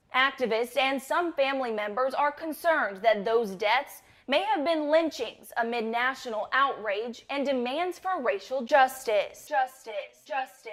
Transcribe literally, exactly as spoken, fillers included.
Activists and some family members are concerned that those deaths may have been lynchings amid national outrage and demands for racial justice. Justice. Justice.